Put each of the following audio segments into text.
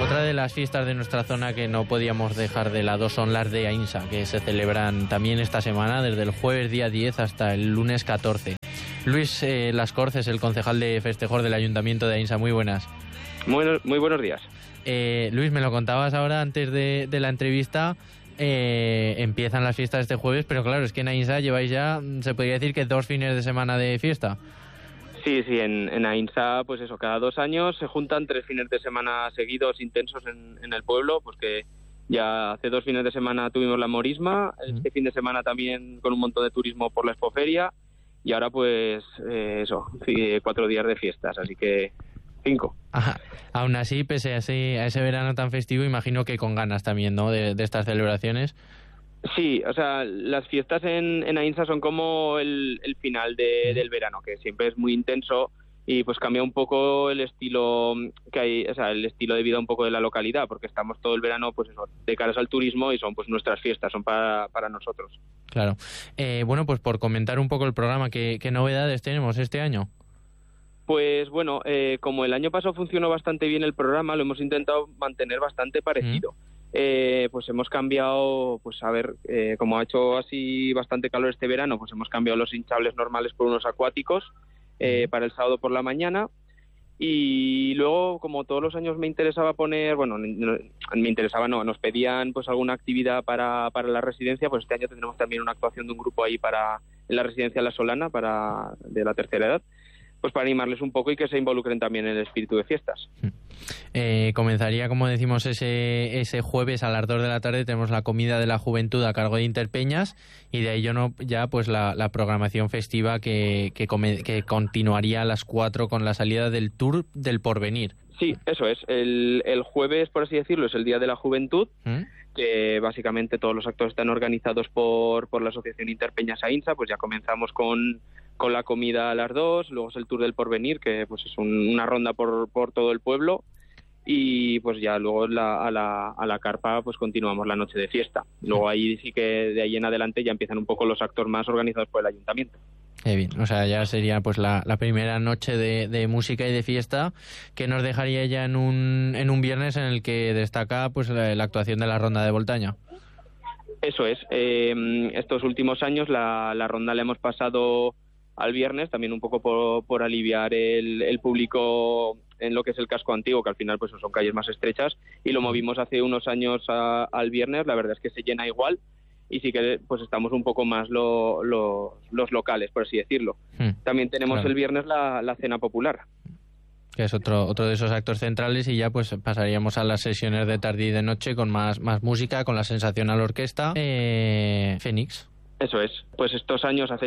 Otra de las fiestas de nuestra zona que no podíamos dejar de lado son las de Ainsa, que se celebran también esta semana, desde el jueves día 10 hasta el lunes 14. Luis Lascorz es el concejal de festejos del Ayuntamiento de Ainsa. Muy buenas. Muy buenos días. Luis, me lo contabas ahora antes de la entrevista. Empiezan las fiestas este jueves, pero claro, es que en Ainsa lleváis ya, se podría decir que 2 fines de semana de fiesta. Sí, en Ainsa, pues eso, cada 2 años se juntan 3 fines de semana seguidos intensos en el pueblo, pues que ya hace 2 fines de semana tuvimos la Morisma, este fin de semana también con un montón de turismo por la Expoferia, y ahora pues 4 días de fiestas, así que 5. Ajá. Aún así, pese a ese verano tan festivo, imagino que con ganas también, ¿no?, de estas celebraciones. Sí, o sea, las fiestas en Ainsa son como el final del verano, que siempre es muy intenso y pues cambia un poco el estilo que hay, o sea, el estilo de vida un poco de la localidad, porque estamos todo el verano pues eso, de caras al turismo y son pues nuestras fiestas, son para nosotros. Claro. Bueno, pues por comentar un poco el programa, ¿qué novedades tenemos este año? Pues bueno, como el año pasado funcionó bastante bien el programa, lo hemos intentado mantener bastante parecido. Pues hemos cambiado, pues a ver, como ha hecho así bastante calor este verano, pues hemos cambiado los hinchables normales por unos acuáticos para el sábado por la mañana. Y luego, como todos los años me interesaba poner, nos pedían pues alguna actividad para la residencia, pues este año tendremos también una actuación de un grupo ahí en la residencia La Solana de la tercera edad, pues para animarles un poco y que se involucren también en el espíritu de fiestas. Comenzaría, como decimos, ese jueves a las 2 de la tarde. Tenemos la comida de la juventud a cargo de Interpeñas, y de ahí ya pues la programación festiva que continuaría a las 4 con la salida del Tour del Porvenir. Sí, eso es. El jueves, por así decirlo, es el Día de la Juventud, que básicamente todos los actos están organizados por la Asociación Interpeñas Ainsa. Pues ya comenzamos con la comida a las 2, luego es el Tour del Porvenir, que pues es una ronda por todo el pueblo, y pues ya luego a la carpa pues continuamos la noche de fiesta. Luego ahí sí que de ahí en adelante ya empiezan un poco los actos más organizados por el ayuntamiento. Bien, o sea, ya sería pues la primera noche de música y de fiesta, que nos dejaría ya en un viernes en el que destaca pues la actuación de la Ronda de Voltaña. Eso es. Estos últimos años la ronda la hemos pasado al viernes, también un poco por aliviar el público en lo que es el casco antiguo, que al final pues son calles más estrechas, y lo movimos hace unos años al viernes. La verdad es que se llena igual, y sí que pues estamos un poco más los locales, por así decirlo. También tenemos el viernes la cena popular, que es otro de esos actos centrales, y ya pues pasaríamos a las sesiones de tarde y de noche con más música, con la Sensacional Orquesta, Fénix. Eso es. Pues estos años, hace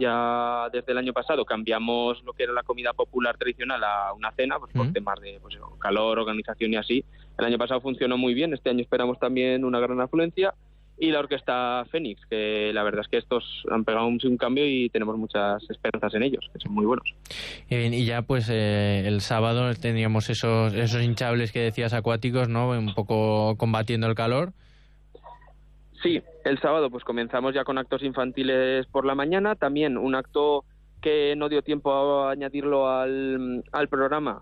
ya desde el año pasado, cambiamos lo que era la comida popular tradicional a una cena, pues por temas de calor, organización y así. El año pasado funcionó muy bien, este año esperamos también una gran afluencia. Y la orquesta Fénix, que la verdad es que estos han pegado un cambio y tenemos muchas esperanzas en ellos, que son muy buenos. Y ya pues el sábado tendríamos esos hinchables que decías, acuáticos, ¿no?, un poco combatiendo el calor. Sí, el sábado pues comenzamos ya con actos infantiles por la mañana, también un acto que no dio tiempo a añadirlo al programa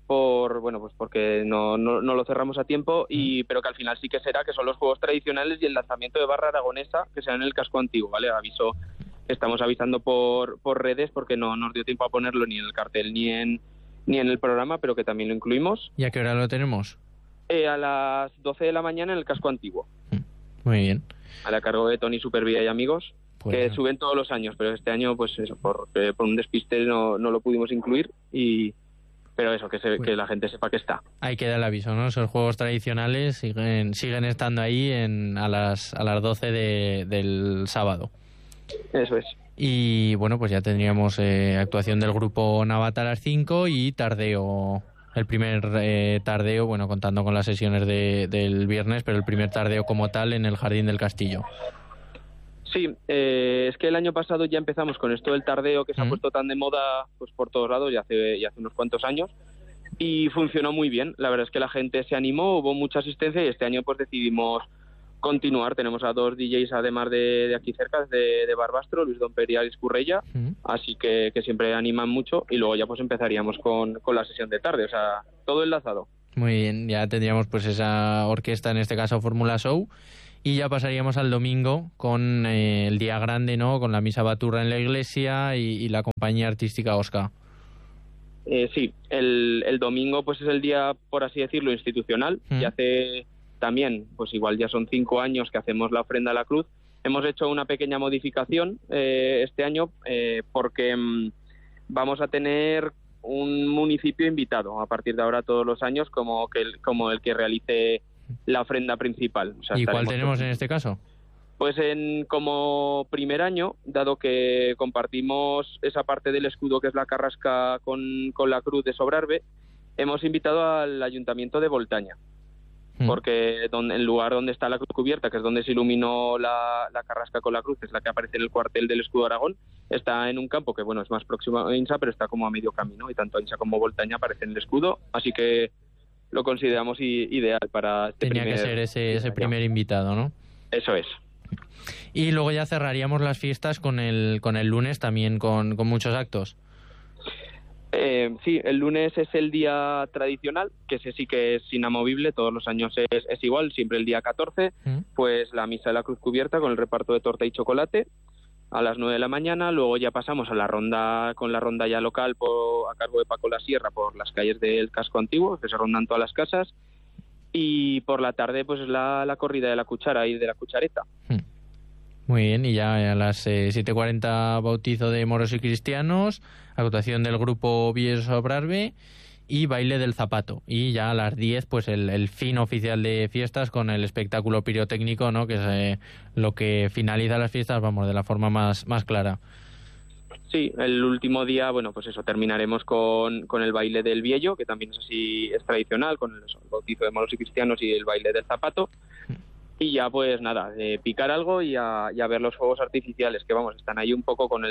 porque no lo cerramos a tiempo, pero que al final sí que será, que son los juegos tradicionales y el lanzamiento de barra aragonesa, que será en el casco antiguo, ¿vale? Estamos avisando por redes porque no nos dio tiempo a ponerlo ni en el cartel ni en el programa, pero que también lo incluimos. ¿Y a qué hora lo tenemos? A las 12 de la mañana en el casco antiguo. Muy bien. A la cargo de Tony Supervía y amigos, que suben todos los años, pero este año pues eso, por un despiste no lo pudimos incluir, pero eso, que la gente sepa que está. Ahí queda el aviso, ¿no? Esos juegos tradicionales siguen estando ahí a las 12 del sábado. Eso es. Y bueno, pues ya tendríamos actuación del grupo Navata a las 5 y tardeo. El primer tardeo, bueno, contando con las sesiones del viernes, pero el primer tardeo como tal en el Jardín del Castillo. Sí, es que el año pasado ya empezamos con esto del tardeo, que se ha puesto tan de moda pues por todos lados ya hace unos cuantos años, y funcionó muy bien. La verdad es que la gente se animó, hubo mucha asistencia, y este año pues decidimos continuar. Tenemos a 2 DJs además de aquí cerca, de Barbastro, Luis Domper y Alex Currella, así que siempre animan mucho, y luego ya pues empezaríamos con la sesión de tarde, o sea, todo enlazado. Muy bien, ya tendríamos pues esa orquesta, en este caso Fórmula Show, y ya pasaríamos al domingo con el día grande, ¿no? Con la misa baturra en la iglesia y la compañía artística Oscar. Sí, el domingo pues es el día, por así decirlo, institucional. Y hace también, pues igual ya son 5 años que hacemos la ofrenda a la cruz. Hemos hecho una pequeña modificación este año porque vamos a tener un municipio invitado a partir de ahora todos los años como el que realice la ofrenda principal. O sea, ¿y cuál tenemos en este caso? Pues como primer año, dado que compartimos esa parte del escudo que es la carrasca con la cruz de Sobrarbe, hemos invitado al Ayuntamiento de Voltaña, porque el lugar donde está la cruz cubierta, que es donde se iluminó la carrasca con la cruz, es la que aparece en el cuartel del escudo de Aragón, está en un campo que, bueno, es más próximo a Insa, pero está como a medio camino, y tanto Insa como Voltaña aparecen en el escudo, así que lo consideramos ideal para este Tenía que ser ese primer invitado, ¿no? Eso es. Y luego ya cerraríamos las fiestas con el lunes también con muchos actos. Sí, el lunes es el día tradicional, que ese sí que es inamovible, todos los años es igual, siempre el día 14, pues la misa de la cruz cubierta con el reparto de torta y chocolate a las 9 de la mañana, luego ya pasamos a la ronda ya local a cargo de Paco La Sierra por las calles del casco antiguo, que se rondan todas las casas, y por la tarde pues es la corrida de la cuchara y de la cuchareta. Muy bien, y ya a las 7:40 bautizo de moros y cristianos, actuación del grupo Vies Sobrarbe y baile del zapato. Y ya a las 10 pues el fin oficial de fiestas con el espectáculo pirotécnico, ¿no? Que es lo que finaliza las fiestas, vamos, de la forma más clara. Sí, el último día, bueno, pues eso, terminaremos con el baile del Viello, que también es así, es tradicional, con el bautizo de moros y cristianos y el baile del zapato. Y ya pues nada, picar algo y a ver los fuegos artificiales, que vamos, están ahí un poco con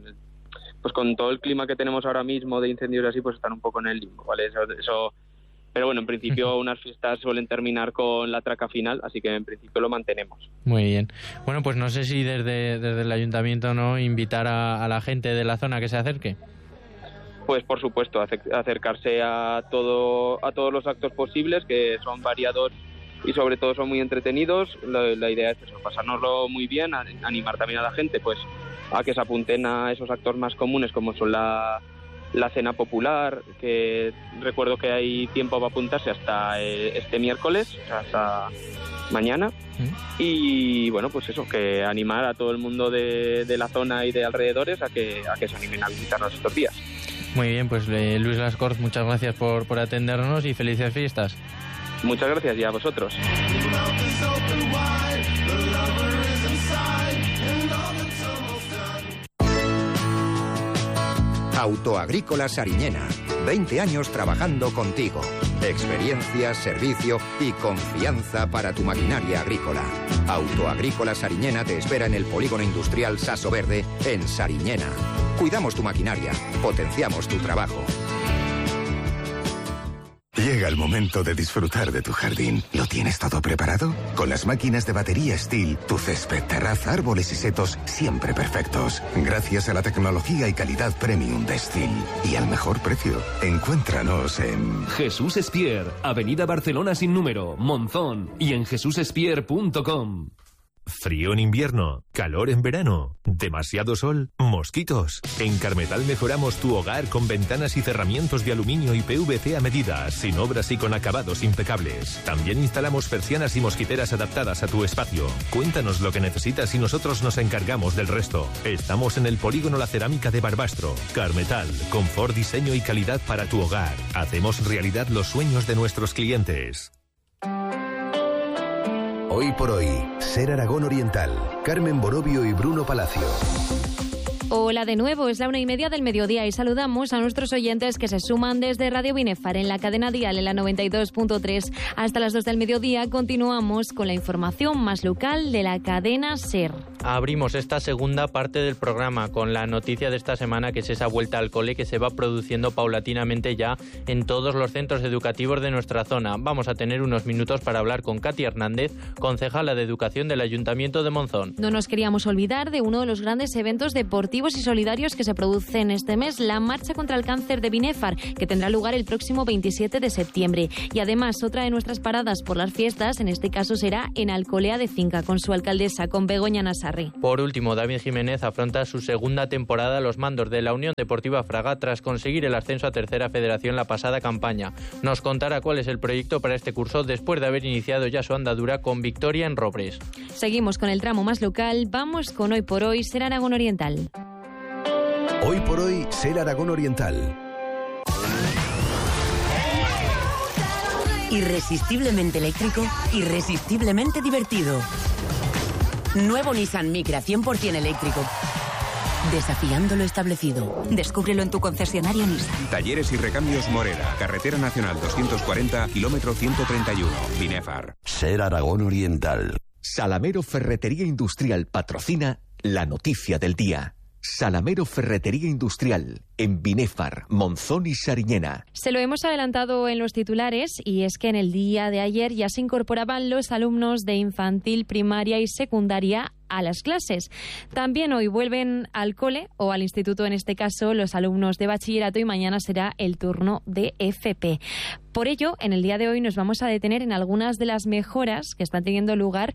todo el clima que tenemos ahora mismo de incendios y así, pues están un poco en el limbo, ¿vale? Eso, pero bueno, en principio unas fiestas suelen terminar con la traca final, así que en principio lo mantenemos. Muy bien. Bueno, pues no sé si desde el ayuntamiento, ¿no?, invitar a la gente de la zona que se acerque. Pues por supuesto, acercarse a todos los actos posibles, que son variados y sobre todo son muy entretenidos. La idea es eso, pasárnoslo muy bien, animar también a la gente pues a que se apunten a esos actos más comunes como son la cena popular, que recuerdo que hay tiempo para apuntarse hasta este miércoles, o sea, hasta mañana. Y bueno, pues eso, que animar a todo el mundo de la zona y de alrededores a que se animen a visitarnos estos días. Muy bien, pues Luis Lascorz, muchas gracias por atendernos y felices fiestas. Muchas gracias, y a vosotros. Autoagrícolas Sariñena, 20 años trabajando contigo. Experiencia, servicio y confianza para tu maquinaria agrícola. Autoagrícolas Sariñena te espera en el polígono industrial Saso Verde, en Sariñena. Cuidamos tu maquinaria, potenciamos tu trabajo. Llega el momento de disfrutar de tu jardín. ¿Lo tienes todo preparado? Con las máquinas de batería Stihl, tu césped, terraza, árboles y setos siempre perfectos. Gracias a la tecnología y calidad premium de Stihl. Y al mejor precio. Encuéntranos en Jesús Espier, Avenida Barcelona sin número, Monzón, y en jesusespier.com. Frío en invierno, calor en verano, demasiado sol, mosquitos. En Carmetal mejoramos tu hogar con ventanas y cerramientos de aluminio y PVC a medida, sin obras y con acabados impecables. También instalamos persianas y mosquiteras adaptadas a tu espacio. Cuéntanos lo que necesitas y nosotros nos encargamos del resto. Estamos en el polígono La Cerámica de Barbastro. Carmetal, confort, diseño y calidad para tu hogar. Hacemos realidad los sueños de nuestros clientes. Hoy por hoy, Ser Aragón Oriental, Carmen Borovio y Bruno Palacio. Hola de nuevo, es la 1:30 del mediodía y saludamos a nuestros oyentes que se suman desde Radio Binefar en la cadena dial en la 92.3. Hasta las 2 del mediodía continuamos con la información más local de la cadena SER. Abrimos esta segunda parte del programa con la noticia de esta semana, que es esa vuelta al cole que se va produciendo paulatinamente ya en todos los centros educativos de nuestra zona. Vamos a tener unos minutos para hablar con Katy Hernández, concejala de Educación del Ayuntamiento de Monzón. No nos queríamos olvidar de uno de los grandes eventos deportivos educativos y solidarios que se producen este mes, la Marcha contra el Cáncer de Binefar, que tendrá lugar el próximo 27 de septiembre. Y además, otra de nuestras paradas por las fiestas, en este caso será en Alcolea de Finca, con su alcaldesa, con Begoña Nassarri. Por último, David Jiménez afronta su segunda temporada a los mandos de la Unión Deportiva Fraga tras conseguir el ascenso a Tercera Federación la pasada campaña. Nos contará cuál es el proyecto para este curso después de haber iniciado ya su andadura con victoria en Robres. Seguimos con el tramo más local, vamos con Hoy por Hoy, Ser Aragón Oriental. Hoy por Hoy, Ser Aragón Oriental. Irresistiblemente eléctrico, irresistiblemente divertido. Nuevo Nissan Micra 100% eléctrico. Desafiando lo establecido. Descúbrelo en tu concesionario Nissan. Talleres y recambios Morera, Carretera Nacional 240, kilómetro 131, Binefar. Ser Aragón Oriental. Salamero Ferretería Industrial patrocina la noticia del día. Salamero Ferretería Industrial, en Binefar, Monzón y Sariñena. Se lo hemos adelantado en los titulares y es que en el día de ayer ya se incorporaban los alumnos de infantil, primaria y secundaria a las clases. También hoy vuelven al cole o al instituto, en este caso, los alumnos de bachillerato, y mañana será el turno de FP. Por ello, en el día de hoy nos vamos a detener en algunas de las mejoras que están teniendo lugar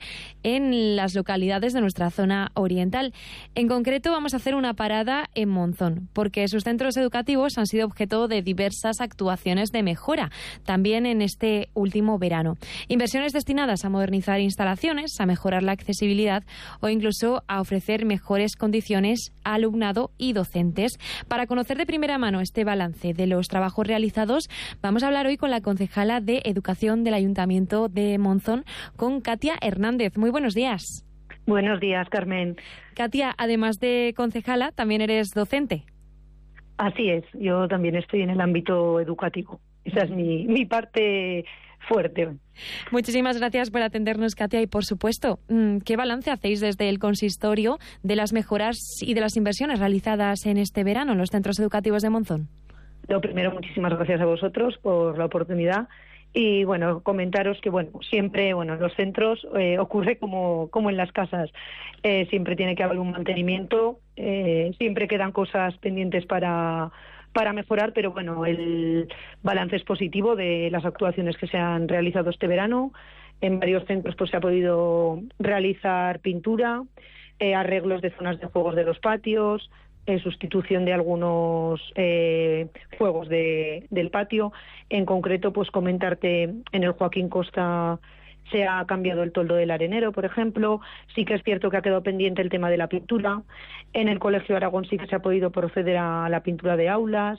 en las localidades de nuestra zona oriental. En concreto, vamos a hacer una parada en Monzón, porque sus centros educativos han sido objeto de diversas actuaciones de mejora, también en este último verano. Inversiones destinadas a modernizar instalaciones, a mejorar la accesibilidad o incluso a ofrecer mejores condiciones a alumnado y docentes. Para conocer de primera mano este balance de los trabajos realizados, vamos a hablar hoy con la concejala de Educación del Ayuntamiento de Monzón, con Katia Hernández. Muy buenos días. Buenos días, Carmen. Katia, además de concejala, también eres docente. Así es, yo también estoy en el ámbito educativo. Esa es mi parte fuerte. Muchísimas gracias por atendernos, Katia, y por supuesto, ¿qué balance hacéis desde el consistorio de las mejoras y de las inversiones realizadas en este verano en los centros educativos de Monzón? Lo primero, muchísimas gracias a vosotros por la oportunidad. Y bueno, comentaros que siempre en los centros ocurre como en las casas. Siempre tiene que haber un mantenimiento, siempre quedan cosas pendientes para mejorar, pero el balance es positivo de las actuaciones que se han realizado este verano. En varios centros se ha podido realizar pintura, arreglos de zonas de juegos de los patios, sustitución de algunos juegos del patio. En concreto, comentarte, en el Joaquín Costa se ha cambiado el toldo del arenero, por ejemplo. Sí que es cierto que ha quedado pendiente el tema de la pintura. En el Colegio Aragón sí que se ha podido proceder a la pintura de aulas.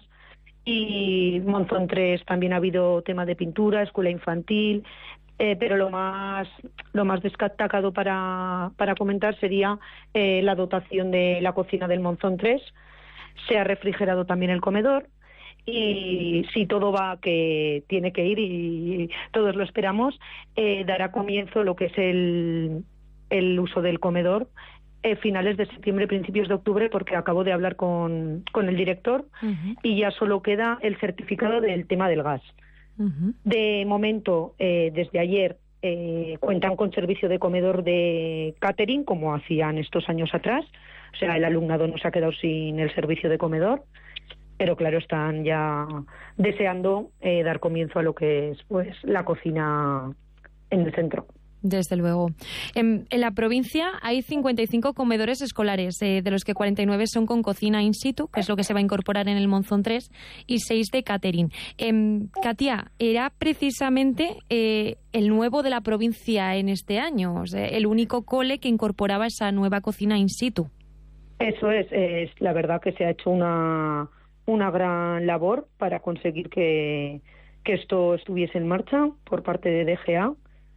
Y Monzón 3 también ha habido tema de pintura, escuela infantil. Pero lo más destacado para comentar sería la dotación de la cocina del Monzón 3. Se ha refrigerado también el comedor. Y si todo va que tiene que ir, y todos lo esperamos, dará comienzo lo que es el uso del comedor finales de septiembre, principios de octubre, porque acabo de hablar con el director. Y ya solo queda el certificado del tema del gas. De momento, desde ayer, cuentan con servicio de comedor de catering, como hacían estos años atrás. O sea, el alumnado no se ha quedado sin el servicio de comedor. Pero claro, están ya deseando dar comienzo a lo que es la cocina en el centro. Desde luego. En la provincia hay 55 comedores escolares, de los que 49 son con cocina in situ, que es lo que se va a incorporar en el Monzón 3, y 6 de catering. Katia, ¿era precisamente el nuevo de la provincia en este año? O sea, el único cole que incorporaba esa nueva cocina in situ. Eso es la verdad que se ha hecho una gran labor para conseguir que esto estuviese en marcha por parte de DGA.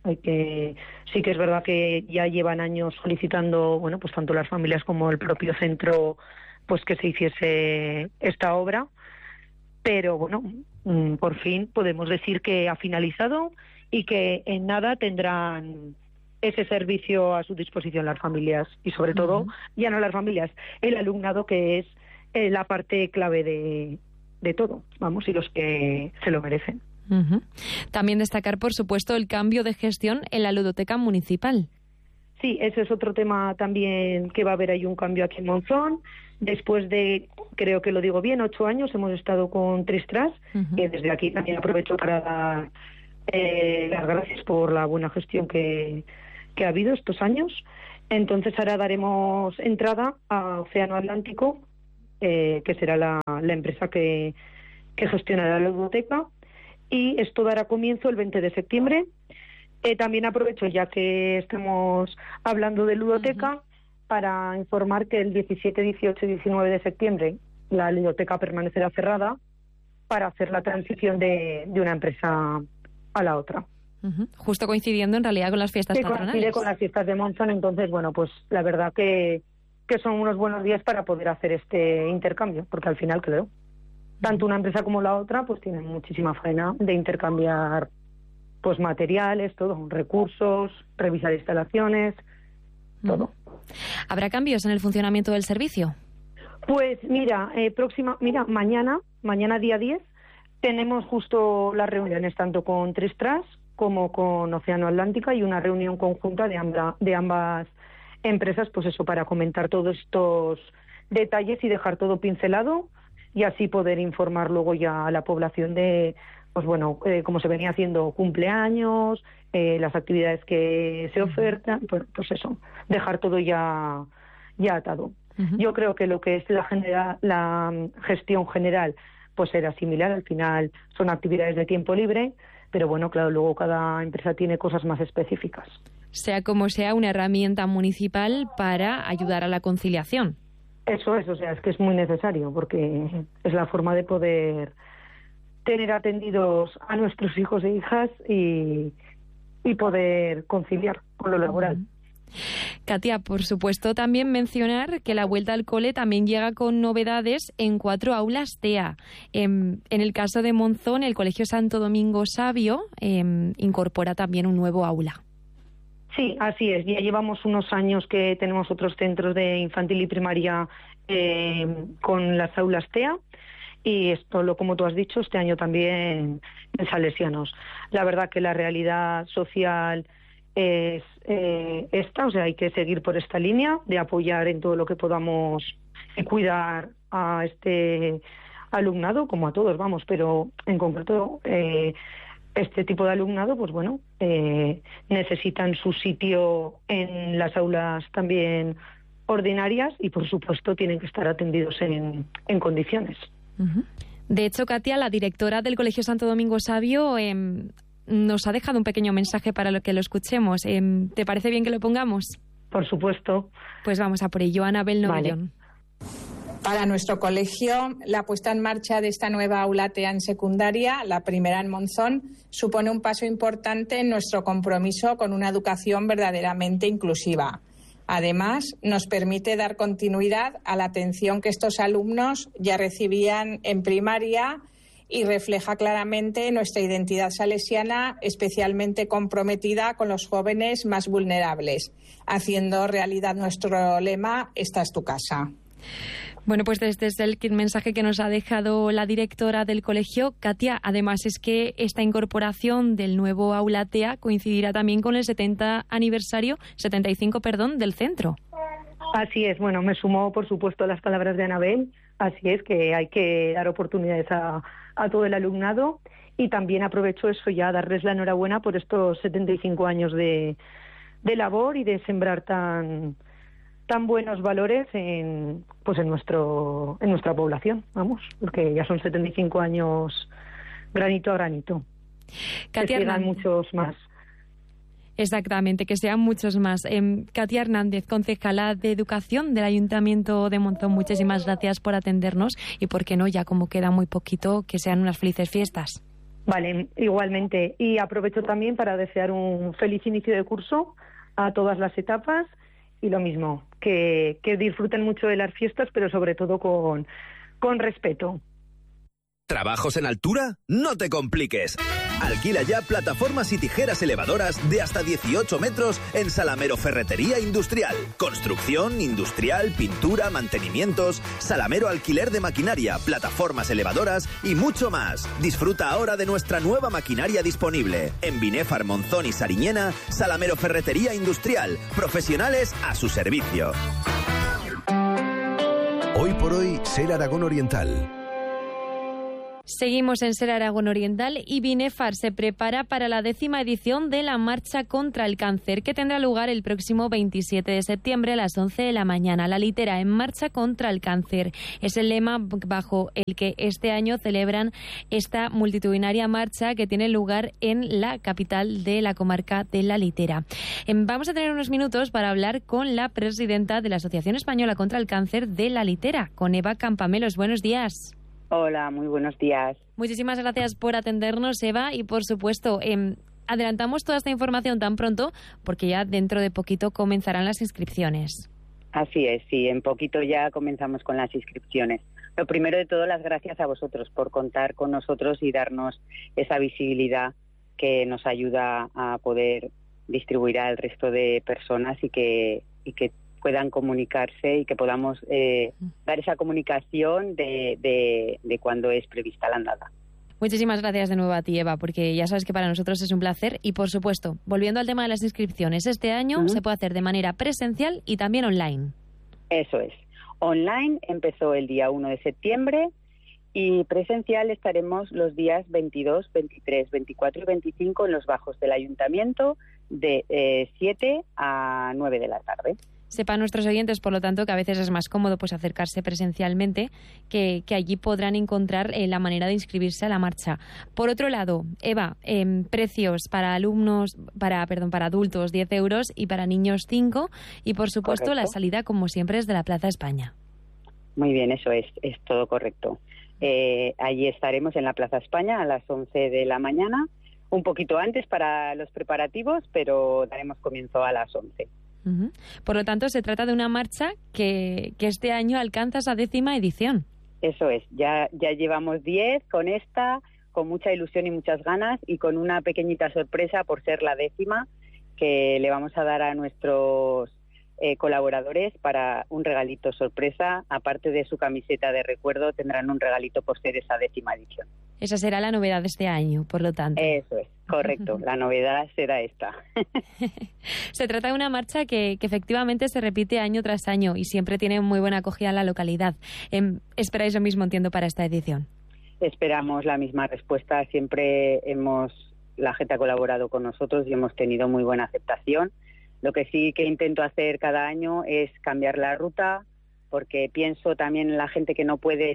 Sí que es verdad que ya llevan años solicitando, tanto las familias como el propio centro, que se hiciese esta obra. Pero por fin podemos decir que ha finalizado y que en nada tendrán ese servicio a su disposición las familias, y sobre todo, ya no las familias, el alumnado, que es la parte clave de todo, y los que se lo merecen. También destacar, por supuesto, el cambio de gestión en la ludoteca municipal. Sí, eso es otro tema también, que va a haber ahí un cambio aquí en Monzón. Después de, creo que lo digo bien, 8 años hemos estado con Tristras, que desde aquí también aprovecho para dar las gracias por la buena gestión que ha habido estos años. Entonces ahora daremos entrada a Océano Atlántico, que será la empresa que gestionará la ludoteca, y esto dará comienzo el 20 de septiembre. También aprovecho, ya que estamos hablando de ludoteca, para informar que el 17, 18 y 19 de septiembre la ludoteca permanecerá cerrada para hacer la transición de una empresa a la otra. Justo coincidiendo en realidad con las fiestas patronales. Coincide con las fiestas de Monzón, entonces, bueno, pues la verdad que son unos buenos días para poder hacer este intercambio, porque al final, creo, tanto una empresa como la otra pues tienen muchísima faena de intercambiar pues materiales, todo, recursos, revisar instalaciones, todo. ¿Habrá cambios en el funcionamiento del servicio? Pues mira, mañana día 10 tenemos justo las reuniones tanto con Tristras como con Océano Atlántica, y una reunión conjunta de ambas empresas, pues eso, para comentar todos estos detalles y dejar todo pincelado, y así poder informar luego ya a la población de, pues bueno, como se venía haciendo cumpleaños, las actividades que se ofertan, pues eso, dejar todo ya atado. Yo creo que lo que es la gestión general pues era similar, al final son actividades de tiempo libre, pero bueno, claro, luego cada empresa tiene cosas más específicas. Sea como sea, una herramienta municipal para ayudar a la conciliación. Eso es, o sea, es que es muy necesario, porque es la forma de poder tener atendidos a nuestros hijos e hijas y poder conciliar con lo laboral. Katia, por supuesto, también mencionar que la vuelta al cole también llega con novedades en 4 aulas TEA. En el caso de Monzón, el Colegio Santo Domingo Sabio incorpora también un nuevo aula. Sí, así es. Ya llevamos unos años que tenemos otros centros de infantil y primaria con las aulas TEA, y esto, como tú has dicho, este año también en Salesianos. La verdad que la realidad social es esta, o sea, hay que seguir por esta línea de apoyar en todo lo que podamos y cuidar a este alumnado, como a todos, vamos, pero en concreto este tipo de alumnado, pues bueno, necesitan su sitio en las aulas también ordinarias, y por supuesto tienen que estar atendidos en condiciones. De hecho, Katia, la directora del Colegio Santo Domingo Sabio, nos ha dejado un pequeño mensaje para que lo escuchemos. ¿Te parece bien que lo pongamos? Por supuesto. Pues vamos a por ello. Anabel Novellón. Vale. Para nuestro colegio, la puesta en marcha de esta nueva aula TEA en secundaria, la primera en Monzón, supone un paso importante en nuestro compromiso con una educación verdaderamente inclusiva. Además, nos permite dar continuidad a la atención que estos alumnos ya recibían en primaria y refleja claramente nuestra identidad salesiana, especialmente comprometida con los jóvenes más vulnerables, haciendo realidad nuestro lema: esta es tu casa. Bueno, pues desde el mensaje que nos ha dejado la directora del colegio, Katia, además es que esta incorporación del nuevo aula TEA coincidirá también con el 75 aniversario del centro. Así es, bueno, me sumo por supuesto a las palabras de Anabel, así es que hay que dar oportunidades a todo el alumnado, y también aprovecho eso ya, darles la enhorabuena por estos 75 años de labor y de sembrar tan buenos valores en nuestra población, vamos, porque ya son 75 años granito a granito. Katia, que sigan muchos más. Exactamente, que sean muchos más. Katia Hernández, concejala de Educación del Ayuntamiento de Monzón, muchísimas gracias por atendernos, y por qué no, ya como queda muy poquito, que sean unas felices fiestas. Vale, igualmente. Y aprovecho también para desear un feliz inicio de curso a todas las etapas, y lo mismo, que disfruten mucho de las fiestas, pero sobre todo con respeto. ¿Trabajos en altura? No te compliques. Alquila ya plataformas y tijeras elevadoras de hasta 18 metros en Salamero Ferretería Industrial. Construcción, industrial, pintura, mantenimientos, Salamero alquiler de maquinaria, plataformas elevadoras y mucho más. Disfruta ahora de nuestra nueva maquinaria disponible. En Binefar, Monzón y Sariñena, Salamero Ferretería Industrial. Profesionales a su servicio. Hoy por hoy, Ser Aragón Oriental. Seguimos en Ser Aragón Oriental y Binefar se prepara para la 10ª edición de la Marcha contra el Cáncer, que tendrá lugar el próximo 27 de septiembre a las 11 de la mañana. La litera en Marcha contra el Cáncer es el lema bajo el que este año celebran esta multitudinaria marcha que tiene lugar en la capital de la comarca de La Litera. Vamos a tener unos minutos para hablar con la presidenta de la Asociación Española contra el Cáncer de La Litera, con Eva Campamelos. Buenos días. Hola, muy buenos días. Muchísimas gracias por atendernos, Eva, y por supuesto, adelantamos toda esta información tan pronto porque ya dentro de poquito comenzarán las inscripciones. Así es, sí, en poquito ya comenzamos con las inscripciones. Lo primero de todo, las gracias a vosotros por contar con nosotros y darnos esa visibilidad que nos ayuda a poder distribuir al resto de personas y que puedan comunicarse y que podamos dar esa comunicación de cuando es prevista la andada. Muchísimas gracias de nuevo a ti, Eva, porque ya sabes que para nosotros es un placer. Y, por supuesto, volviendo al tema de las inscripciones, este año se puede hacer de manera presencial y también online. Eso es. Online empezó el día 1 de septiembre y presencial estaremos los días 22, 23, 24 y 25 en los bajos del Ayuntamiento de 7 a 9 de la tarde. Sepan nuestros oyentes, por lo tanto, que a veces es más cómodo pues acercarse presencialmente, que allí podrán encontrar la manera de inscribirse a la marcha. Por otro lado, Eva, precios para para adultos 10 euros y para niños 5 y, por supuesto, correcto. La salida, como siempre, es de la Plaza España. Muy bien, eso es todo correcto. Allí estaremos en la Plaza España a las 11 de la mañana, un poquito antes para los preparativos, pero daremos comienzo a las 11. Por lo tanto, se trata de una marcha que este año alcanza esa 10ª edición. Eso es, ya llevamos 10 con esta, con mucha ilusión y muchas ganas y con una pequeñita sorpresa por ser la 10ª que le vamos a dar a nuestros colaboradores para un regalito sorpresa. Aparte de su camiseta de recuerdo, tendrán un regalito por ser esa 10ª edición. Esa será la novedad de este año, por lo tanto. Eso es, correcto. La novedad será esta. Se trata de una marcha que efectivamente se repite año tras año y siempre tiene muy buena acogida en la localidad. ¿Esperáis lo mismo, entiendo, para esta edición? Esperamos la misma respuesta. Siempre la gente ha colaborado con nosotros y hemos tenido muy buena aceptación. Lo que sí que intento hacer cada año es cambiar la ruta, porque pienso también en la gente que no puede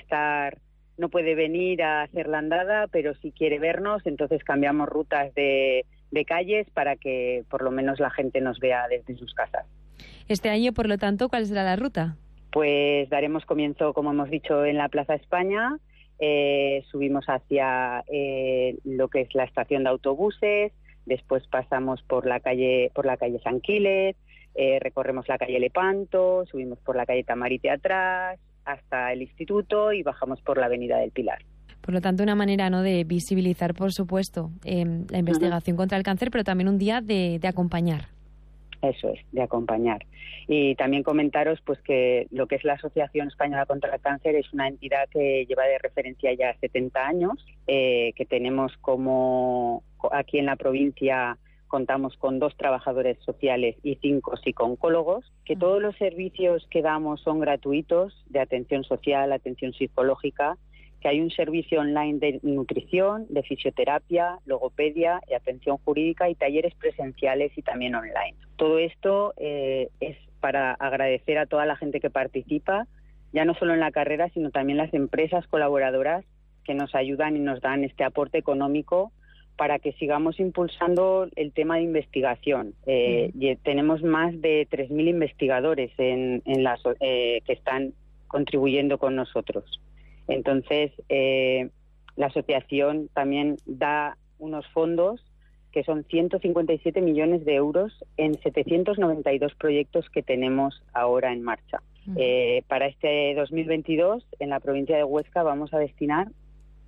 venir a hacer la andada, pero si quiere vernos, entonces cambiamos rutas de calles para que por lo menos la gente nos vea desde sus casas. Este año, por lo tanto, ¿cuál será la ruta? Pues daremos comienzo, como hemos dicho, en la Plaza España, subimos hacia lo que es la estación de autobuses, después pasamos por la calle San Quiles, recorremos la calle Lepanto, subimos por la calle Tamarite atrás, hasta el instituto y bajamos por la avenida del Pilar. Por lo tanto, una manera de visibilizar, por supuesto, la investigación contra el cáncer, pero también un día de acompañar. Eso es, de acompañar. Y también comentaros pues que lo que es la Asociación Española contra el Cáncer es una entidad que lleva de referencia ya 70 años, que tenemos como aquí en la provincia contamos con 2 trabajadores sociales y 5 psicooncólogos, que todos los servicios que damos son gratuitos, de atención social, atención psicológica, que hay un servicio online de nutrición, de fisioterapia, logopedia y atención jurídica y talleres presenciales y también online. Todo esto es para agradecer a toda la gente que participa, ya no solo en la carrera, sino también las empresas colaboradoras que nos ayudan y nos dan este aporte económico para que sigamos impulsando el tema de investigación. Tenemos más de 3.000 investigadores que están contribuyendo con nosotros. Entonces, la asociación también da unos fondos que son 157 millones de euros en 792 proyectos que tenemos ahora en marcha. Para este 2022, en la provincia de Huesca, vamos a destinar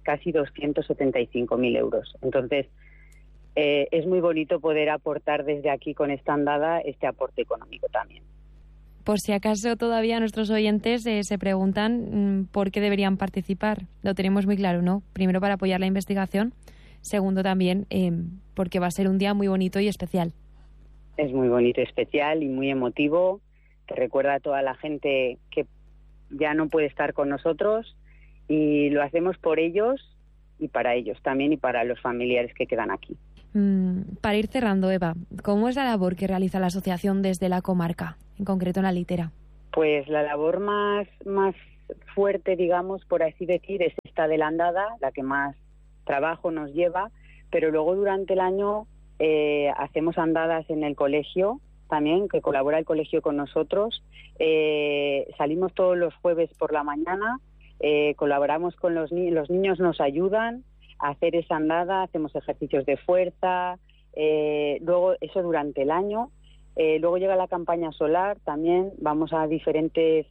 casi 275.000 euros. Entonces, es muy bonito poder aportar desde aquí con esta andada este aporte económico también. Por si acaso todavía nuestros oyentes se preguntan por qué deberían participar. Lo tenemos muy claro, ¿no? Primero, para apoyar la investigación. Segundo, también porque va a ser un día muy bonito y especial. Es muy bonito, especial y muy emotivo. Que recuerda a toda la gente que ya no puede estar con nosotros, y lo hacemos por ellos y para ellos también, y para los familiares que quedan aquí. Para ir cerrando, Eva, ¿cómo es la labor que realiza la asociación desde la comarca, en concreto en la Litera? Pues la labor más fuerte, digamos, por así decir, es esta de la andada, la que más trabajo nos lleva, pero luego durante el año hacemos andadas en el colegio también, que colabora el colegio con nosotros. Salimos todos los jueves por la mañana, colaboramos con los niños, nos ayudan a hacer esa andada, hacemos ejercicios de fuerza, luego eso durante el año. Luego llega la campaña solar, también vamos a diferentes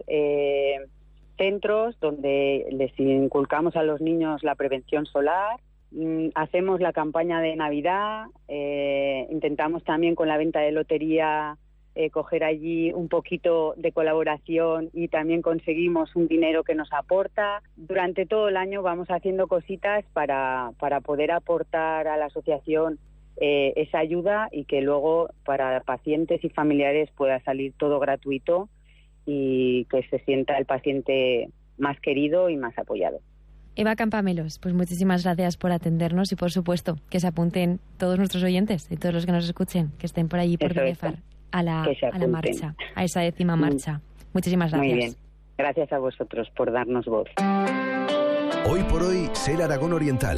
centros donde les inculcamos a los niños la prevención solar. Hacemos la campaña de Navidad, intentamos también con la venta de lotería coger allí un poquito de colaboración, y también conseguimos un dinero que nos aporta. Durante todo el año vamos haciendo cositas para poder aportar a la asociación esa ayuda, y que luego para pacientes y familiares pueda salir todo gratuito y que se sienta el paciente más querido y más apoyado. Eva Campamelos, pues muchísimas gracias por atendernos, y por supuesto que se apunten todos nuestros oyentes y todos los que nos escuchen, que estén por allí por Binefar a la marcha, a esa 10ª marcha. Muchísimas gracias. Muy bien. Gracias a vosotros por darnos voz. Hoy por hoy, Ser Aragón Oriental.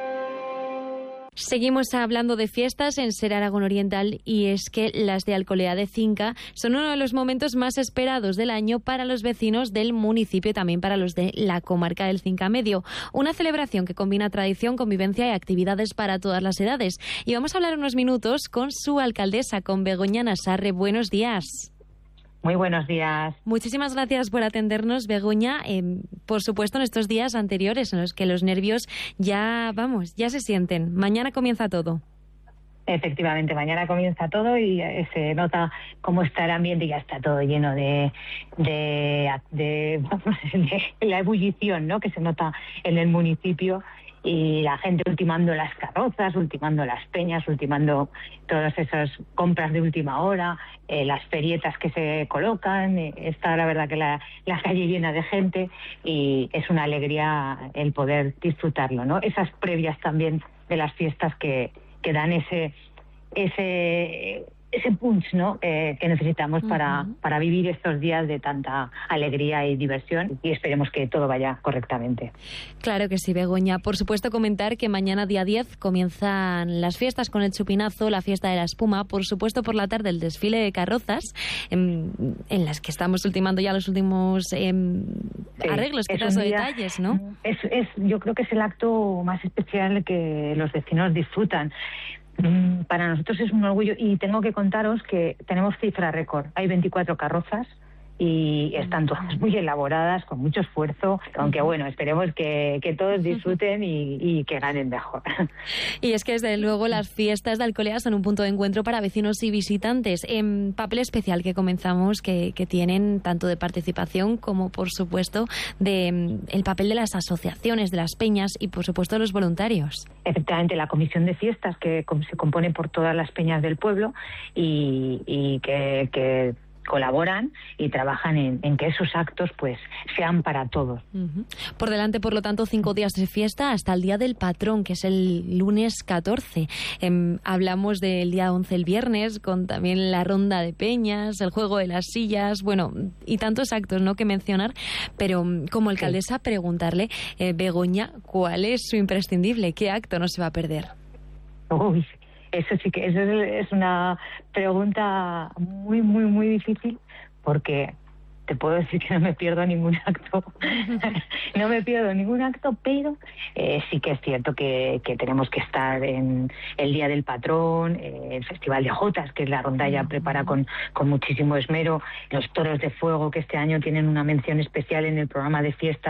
Seguimos hablando de fiestas en Ser Aragón Oriental, y es que las de Alcolea de Cinca son uno de los momentos más esperados del año para los vecinos del municipio y también para los de la comarca del Cinca Medio. Una celebración que combina tradición, convivencia y actividades para todas las edades. Y vamos a hablar unos minutos con su alcaldesa, con Begoña Nassarre. Buenos días. Muy buenos días. Muchísimas gracias por atendernos, Begoña. Por supuesto, en estos días anteriores en los que los nervios ya se sienten. Mañana comienza todo. Efectivamente, mañana comienza todo y se nota cómo está el ambiente, y ya está todo lleno de la ebullición, ¿no?, que se nota en el municipio. Y la gente ultimando las carrozas, ultimando las peñas, ultimando todas esas compras de última hora, las ferietas que se colocan. Está la verdad que la calle llena de gente, y es una alegría el poder disfrutarlo, ¿no? Esas previas también de las fiestas que dan ese punch, ¿no?, que necesitamos para vivir estos días de tanta alegría y diversión, y esperemos que todo vaya correctamente. Claro que sí, Begoña. Por supuesto, comentar que mañana, día 10, comienzan las fiestas con el chupinazo, la fiesta de la espuma. Por supuesto, por la tarde el desfile de carrozas, en las que estamos ultimando ya los últimos arreglos, quizás, o detalles, ¿no? Yo creo que es el acto más especial que los vecinos disfrutan. Para nosotros es un orgullo, y tengo que contaros que tenemos cifra récord. Hay 24 carrozas y están todas muy elaboradas, con mucho esfuerzo, aunque bueno, esperemos que todos disfruten y que ganen mejor. Y es que desde luego las fiestas de Alcolea son un punto de encuentro para vecinos y visitantes. En papel especial que comenzamos, que tienen tanto de participación como, por supuesto, de el papel de las asociaciones, de las peñas y, por supuesto, de los voluntarios. Efectivamente, la comisión de fiestas, que se compone por todas las peñas del pueblo y que colaboran y trabajan en que esos actos pues sean para todos. Por delante, por lo tanto, 5 días de fiesta hasta el Día del Patrón, que es el lunes 14. Hablamos del día 11, el viernes, con también la ronda de peñas, el juego de las sillas, bueno, y tantos actos, ¿no?, que mencionar. Pero como alcaldesa, preguntarle, Begoña, ¿cuál es su imprescindible? ¿Qué acto no se va a perder? Uy, eso sí que es una pregunta muy, muy, muy difícil, porque te puedo decir que no me pierdo ningún acto. No me pierdo ningún acto, pero sí que es cierto que tenemos que estar en el Día del Patrón, el Festival de Jotas, que la rondalla prepara con muchísimo esmero, los toros de fuego, que este año tienen una mención especial en el programa de fiestas.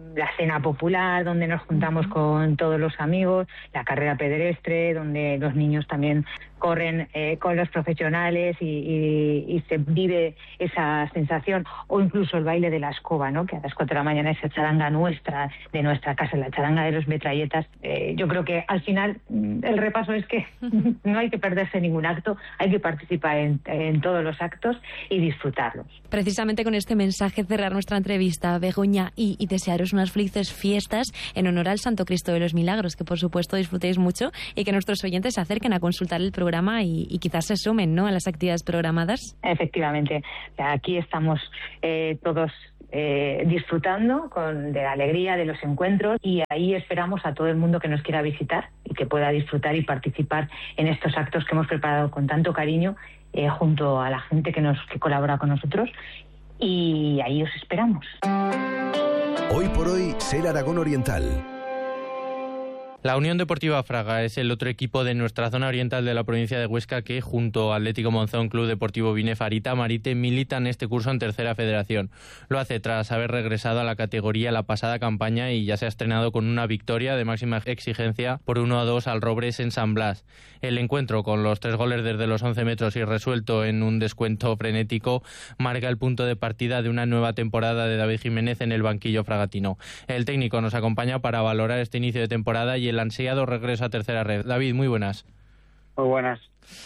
la cena popular, donde nos juntamos con todos los amigos, la carrera pedestre, donde los niños también corren con los profesionales y se vive esa sensación, o incluso el baile de la escoba, ¿no? Que a las 4 de la mañana, esa charanga nuestra, de nuestra casa, la charanga de los metralletas. Yo creo que al final el repaso es que no hay que perderse ningún acto, hay que participar en todos los actos y disfrutarlos. Precisamente con este mensaje cerrar nuestra entrevista, Begoña, y desearos unas felices fiestas en honor al Santo Cristo de los Milagros, que por supuesto disfrutéis mucho y que nuestros oyentes se acerquen a consultar el programa y quizás se sumen, ¿no?, a las actividades programadas. Efectivamente, aquí estamos todos disfrutando de la alegría de los encuentros, y ahí esperamos a todo el mundo que nos quiera visitar y que pueda disfrutar y participar en estos actos que hemos preparado con tanto cariño junto a la gente que colabora con nosotros, y ahí os esperamos. Hoy por hoy, Ser Aragón Oriental. La Unión Deportiva Fraga es el otro equipo de nuestra zona oriental de la provincia de Huesca que, junto a Atlético Monzón, Club Deportivo Binefar y Tamarite, militan este curso en Tercera Federación. Lo hace tras haber regresado a la categoría la pasada campaña y ya se ha estrenado con una victoria de máxima exigencia por 1-2 al Robres en San Blas. El encuentro, con los 3 goles desde los 11 metros y resuelto en un descuento frenético, marca el punto de partida de una nueva temporada de David Jiménez en el banquillo fragatino. El técnico nos acompaña para valorar este inicio de temporada y el ansiado regreso a Tercera Red. David, muy buenas. Muy buenas.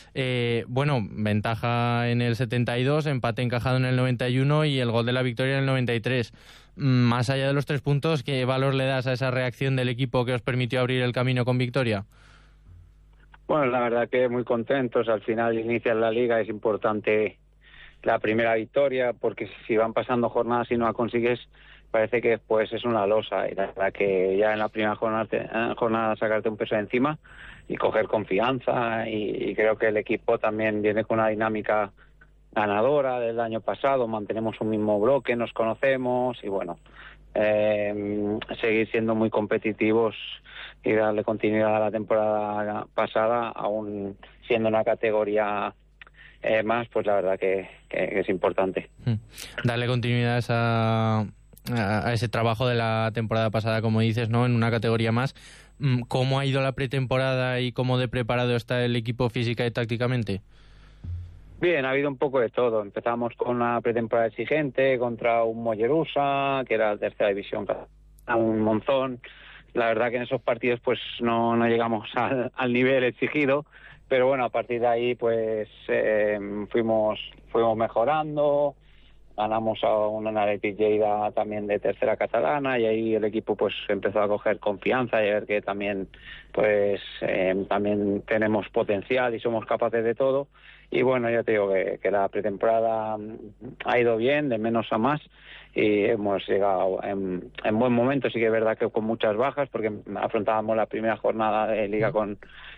Ventaja en el 72, empate encajado en el 91 y el gol de la victoria en el 93. Más allá de los 3 puntos, ¿qué valor le das a esa reacción del equipo que os permitió abrir el camino con victoria? Bueno, la verdad que muy contentos. Al final iniciar la liga es importante la primera victoria, porque si van pasando jornadas y no la consigues, parece que pues es una losa, y la verdad que ya en la primera jornada sacarte un peso de encima y coger confianza, y creo que el equipo también viene con una dinámica ganadora del año pasado, mantenemos un mismo bloque, nos conocemos y bueno, seguir siendo muy competitivos y darle continuidad a la temporada pasada, aún siendo una categoría más, pues la verdad que es importante. Darle continuidad a ese trabajo de la temporada pasada, como dices, ¿no?, en una categoría más. ¿Cómo ha ido la pretemporada y cómo de preparado está el equipo física y tácticamente? Bien, ha habido un poco de todo. Empezamos con una pretemporada exigente contra un Mollerusa, que era tercera división, a un Monzón. La verdad que en esos partidos pues no llegamos al nivel exigido, pero bueno, a partir de ahí pues fuimos mejorando. Ganamos a un Athletic Lleida también de tercera catalana, y ahí el equipo pues empezó a coger confianza y a ver que también pues también tenemos potencial y somos capaces de todo. Y bueno, ya te digo que la pretemporada ha ido bien, de menos a más, y hemos llegado en buen momento. Sí que es verdad que con muchas bajas, porque afrontábamos la primera jornada de liga con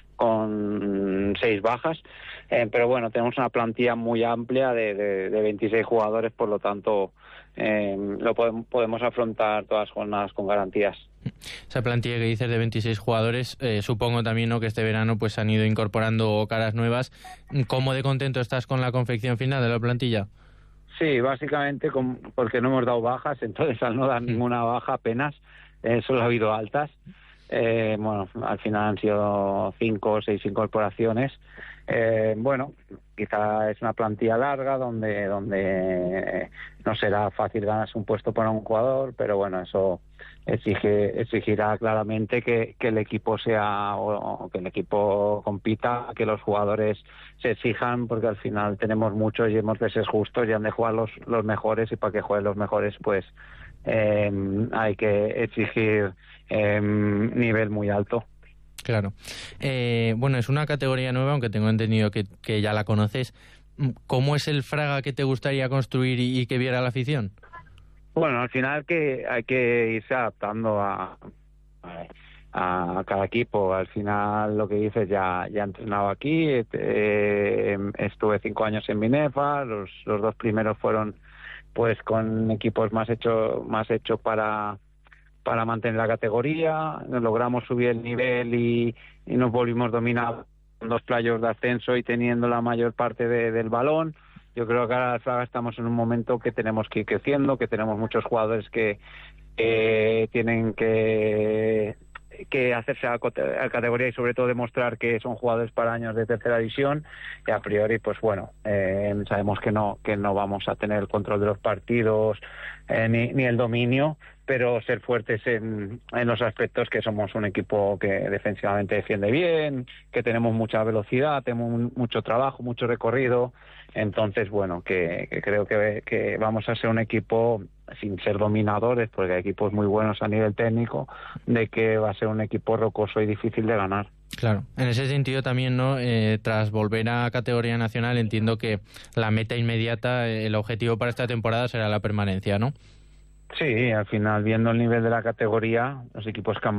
6 bajas, pero bueno, tenemos una plantilla muy amplia de 26 jugadores, por lo tanto podemos afrontar todas las jornadas con garantías. Esa plantilla que dices de 26 jugadores, supongo también, ¿no?, que este verano pues han ido incorporando caras nuevas. ¿Cómo de contento estás con la confección final de la plantilla? Sí, básicamente porque no hemos dado bajas, entonces al no dar ninguna baja apenas, solo ha habido altas. Bueno, al final han sido 5 o 6 incorporaciones. Bueno, quizá es una plantilla larga donde no será fácil ganarse un puesto para un jugador, pero bueno, eso exigirá claramente que el equipo o que el equipo compita, que los jugadores se exijan, porque al final tenemos muchos y hemos de ser justos y han de jugar los mejores, y para que jueguen los mejores pues hay que exigir nivel muy alto. Claro. Bueno, es una categoría nueva, aunque tengo entendido que ya la conoces. ¿Cómo es el Fraga que te gustaría construir y que viera la afición? Bueno, al final hay que irse adaptando a cada equipo. Al final, lo que dices, ya he entrenado aquí, estuve 5 años en Binefar, los 2 primeros fueron pues con equipos más hechos para mantener la categoría. Logramos subir el nivel y nos volvimos dominados con 2 playoffs de ascenso y teniendo la mayor parte del balón. Yo creo que ahora en Fraga estamos en un momento que tenemos que ir creciendo, que tenemos muchos jugadores que tienen que hacerse a categoría y sobre todo demostrar que son jugadores para años de tercera división, y a priori pues bueno, sabemos que no vamos a tener el control de los partidos ni el dominio, pero ser fuertes en los aspectos que somos un equipo que defensivamente defiende bien, que tenemos mucha velocidad, tenemos mucho trabajo, mucho recorrido. Entonces, bueno, que creo que vamos a ser un equipo, sin ser dominadores, porque hay equipos muy buenos a nivel técnico, de que va a ser un equipo rocoso y difícil de ganar. Claro, en ese sentido también, ¿no? Tras volver a categoría nacional, entiendo que la meta inmediata, el objetivo para esta temporada será la permanencia, ¿no? Sí, al final, viendo el nivel de la categoría, los equipos que han